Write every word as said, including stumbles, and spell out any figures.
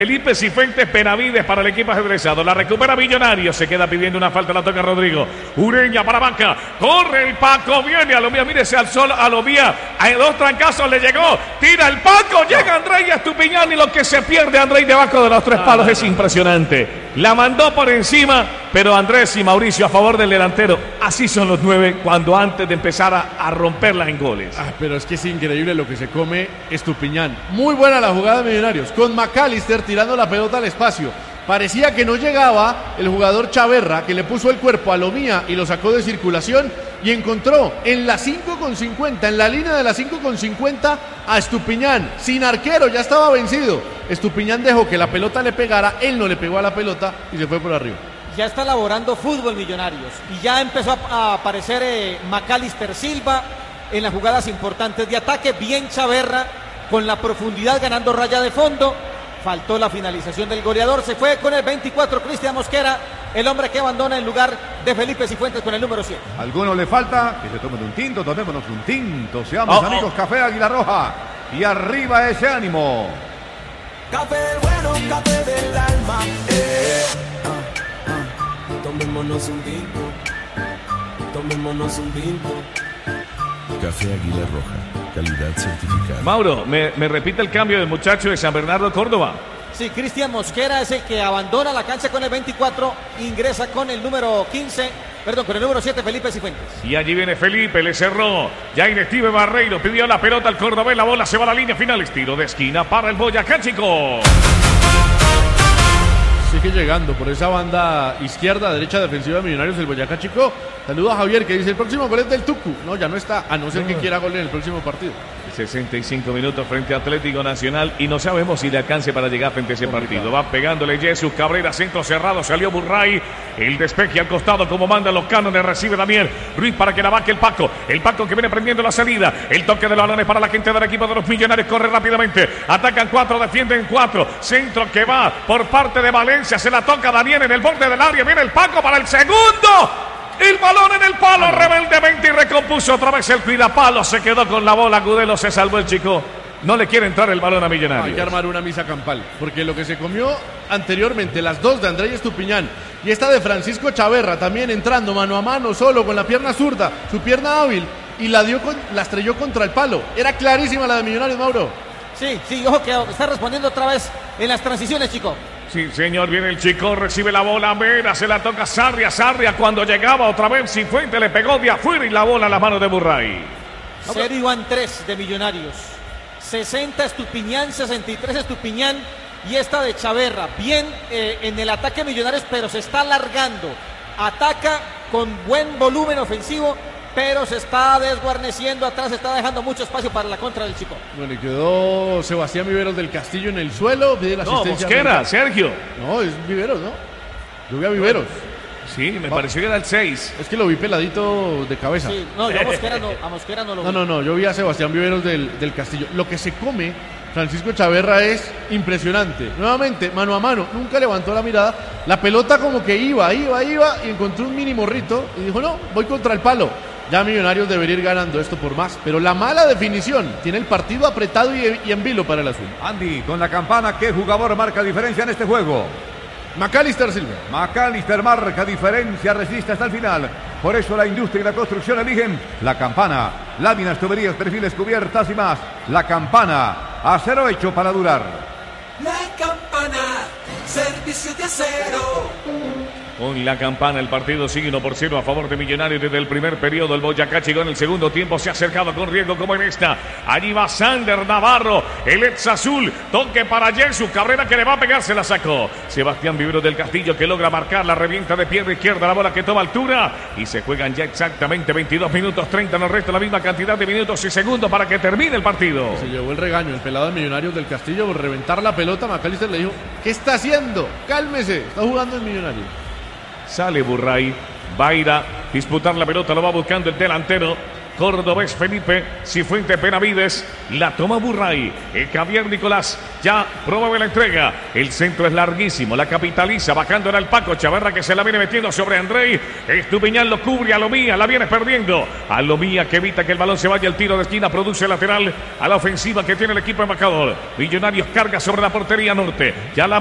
Felipe Cifuentes Benavides para el equipo ajedrezado. La recupera Millonarios. Se queda pidiendo una falta. La toca Rodrigo. Ureña para Vaca. Corre el Paco. Viene a Alomía. Mire, se alzó a Alomía. Hay dos trancazos. Le llegó. Tira el Paco. Llega Andrei Estupiñán. Y lo que se pierde Andrei debajo de los tres palos es impresionante. La mandó por encima. Pero Andrés y Mauricio a favor del delantero. Así son los nueve cuando antes de empezar a, a romperlas en goles. Ah, pero es que es increíble lo que se come Estupiñán. Muy buena la jugada de Millonarios. Con McAllister tirando la pelota al espacio. Parecía que no llegaba el jugador Chaverra, que le puso el cuerpo a Lomía y lo sacó de circulación y encontró en la cinco con cincuenta, en la línea de la cinco con cincuenta a Estupiñán, sin arquero, ya estaba vencido. Estupiñán dejó que la pelota le pegara, él no le pegó a la pelota y se fue por arriba. Ya está elaborando fútbol Millonarios y ya empezó a aparecer eh, McAllister Silva en las jugadas importantes de ataque, bien Chaverra con la profundidad ganando raya de fondo. Faltó la finalización del goleador, se fue con el veinticuatro Cristian Mosquera, el hombre que abandona en lugar de Felipe Cifuentes con el número siete. ¿A alguno le falta? Que se tomen un tinto, tomémonos un tinto, seamos oh, amigos, oh. Café Águila Roja y arriba ese ánimo. Café bueno, café del alma, eh. ah, ah. Tomémonos un tinto, tomémonos un tinto. Café Águila Roja, calidad certificada. Mauro, ¿me, me repite el cambio del muchacho de San Bernardo Córdoba? Sí, Cristian Mosquera es el que abandona la cancha con el veinticuatro, ingresa con el número quince, perdón, con el número siete, Felipe Cifuentes. Y allí viene Felipe, le cerró. Jair Steve Barreiro pidió la pelota al cordobés, la bola se va a la línea final, estilo de esquina para el Boyacá Chico. Sigue llegando por esa banda izquierda, derecha defensiva de Millonarios del Boyacá Chico. Saludo a Javier que dice el próximo gol es del Tucu. No, ya no está, a no ser que quiera gol en el próximo partido. sesenta y cinco minutos frente a Atlético Nacional y no sabemos si le alcance para llegar frente a ese partido. Va pegándole Jesús Cabrera, centro cerrado, salió Burray, el despeje al costado como mandan los cánones, recibe Daniel Ruiz para que la vaque el Paco, el Paco que viene prendiendo la salida, el toque de los balones para la gente del equipo de los Millonarios, corre rápidamente, atacan cuatro, defienden cuatro, centro que va por parte de Valencia, se la toca Daniel en el borde del área, viene el Paco para el segundo. El balón en el palo, ah, no. rebeldemente y recompuso otra vez el cuidapalo. Se quedó con la bola, Agudelo se salvó el chico. No le quiere entrar el balón a Millonarios. Hay que armar una misa campal, porque lo que se comió anteriormente, las dos de Andrei Estupiñán y esta de Francisco Chaverra, también entrando mano a mano, solo con la pierna zurda, su pierna hábil, y la, dio con, la estrelló contra el palo. Era clarísima la de Millonarios, Mauro. Sí, sí, ojo que está respondiendo otra vez en las transiciones, chico. Sí, señor, viene el chico, recibe la bola, Vera, se la toca Sarria, Sarria cuando llegaba otra vez Cifuentes le pegó de afuera y la bola a las manos de Burray. Cero iban tres de Millonarios, sesenta Estupiñán, sesenta y tres Estupiñán y esta de Chaverra, bien eh, en el ataque Millonarios, pero se está alargando, ataca con buen volumen ofensivo, pero se está desguarneciendo atrás, se está dejando mucho espacio para la contra del chico. Bueno, y quedó Sebastián Viveros del Castillo en el suelo, pide la asistencia. No, Mosquera, Sergio. No, es Viveros, ¿no? Yo vi a Viveros. Sí, me Va. pareció que era el seis. Es que lo vi peladito de cabeza. Sí, no, yo a Mosquera no, a Mosquera no lo vi. No, no, no, yo vi a Sebastián Viveros del, del Castillo. Lo que se come Francisco Chaverra es impresionante. Nuevamente, mano a mano, nunca levantó la mirada. La pelota como que iba, iba, iba y encontró un mini morrito y dijo, no, voy contra el palo. Ya Millonarios debería ir ganando esto por más, pero la mala definición tiene el partido apretado y, y en vilo para el azul. Andy, con la campana, ¿qué jugador marca diferencia en este juego? McAllister Silva. McAllister marca diferencia, resiste hasta el final. Por eso la industria y la construcción eligen la campana. Láminas, tuberías, perfiles, cubiertas y más. La campana, acero hecho para durar. La campana, servicio de acero. Con la campana el partido sigue uno por cero a favor de Millonarios desde el primer periodo. El Boyacá Chico en el segundo tiempo se ha acercado con riesgo como en esta. Allí va Sander Navarro, el ex azul. Toque para Jesús Cabrera que le va a pegar, se la sacó. Sebastián Viveros del Castillo que logra marcar la revienta de pierna izquierda. La bola que toma altura y se juegan ya exactamente veintidós minutos treinta en el resto. La misma cantidad de minutos y segundos para que termine el partido. Se llevó el regaño el pelado de Millonarios del Castillo por reventar la pelota. McAllister le dijo, ¿qué está haciendo? Cálmese, está jugando en Millonarios. Sale Burray, va a ir a disputar la pelota, lo va buscando el delantero. cordobés Felipe Cifuentes Benavides, la toma Burray, el Javier Nicolás ya promueve la entrega, el centro es larguísimo, la capitaliza, bajando era el Paco Chaverra que se la viene metiendo sobre Andrei, Estupiñán lo cubre, Alomía la viene perdiendo, Alomía que evita que el balón se vaya, el tiro de esquina produce lateral a la ofensiva que tiene el equipo embajador, Millonarios carga sobre la portería norte, ya la